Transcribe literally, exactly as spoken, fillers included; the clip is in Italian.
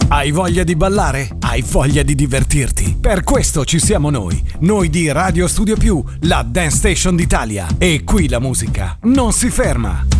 Hai voglia di ballare? Hai voglia di divertirti? Per questo ci siamo noi, noi di Radio Studio Più, la Dance Station d'Italia. E qui la musica non si ferma.